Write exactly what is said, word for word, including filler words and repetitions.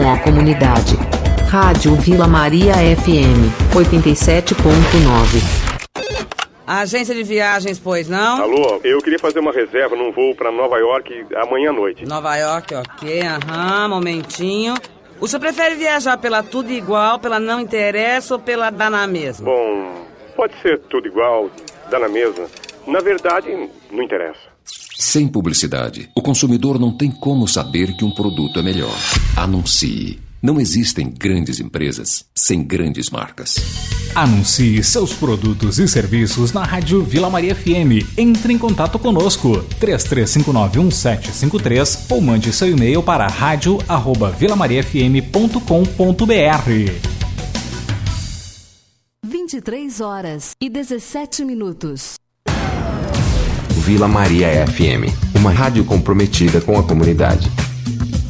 com a comunidade. Rádio Vila Maria F M, oitenta e sete ponto nove. Agência de viagens, pois não? Alô, eu queria fazer uma reserva num voo para Nova York amanhã à noite. Nova York, ok, aham, momentinho. O senhor prefere viajar pela tudo igual, pela não interessa ou pela dá na mesma? Bom, pode ser tudo igual, dá na mesma. Na verdade, não interessa. Sem publicidade, o consumidor não tem como saber que um produto é melhor. Anuncie. Não existem grandes empresas sem grandes marcas. Anuncie seus produtos e serviços na Rádio Vila Maria F M. Entre em contato conosco, três três cinco nove um sete cinco três ou mande seu e-mail para rádio arroba vilamariafm ponto com ponto br. vinte e três horas e dezessete minutos. Vila Maria F M, uma rádio comprometida com a comunidade.